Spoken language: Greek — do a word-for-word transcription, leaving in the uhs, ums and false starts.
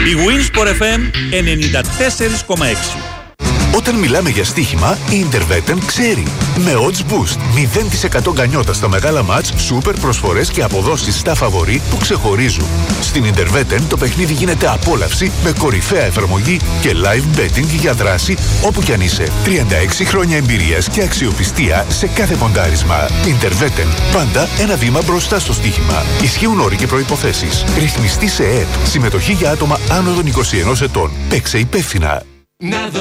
Η Winsport εφ εμ ενενήντα τέσσερα κόμμα έξι. Όταν μιλάμε για στοίχημα, η Interveten ξέρει. Με odds boost, μηδέν τοις εκατό γκανιότα στα μεγάλα μάτς, σούπερ προσφορές και αποδόσεις στα φαβορί που ξεχωρίζουν. Στην Interveten το παιχνίδι γίνεται απόλαυση με κορυφαία εφαρμογή και live betting για δράση όπου κι αν είσαι. τριάντα έξι χρόνια εμπειρίας και αξιοπιστία σε κάθε ποντάρισμα. Interveten, πάντα ένα βήμα μπροστά στο στοίχημα. Ισχύουν όροι και προϋποθέσεις. Ρυθμιστή σε ΕΕΠ. Συμμετοχή για άτομα άνω των είκοσι ενός ετών. Παίξε υπεύθυνα. Να δω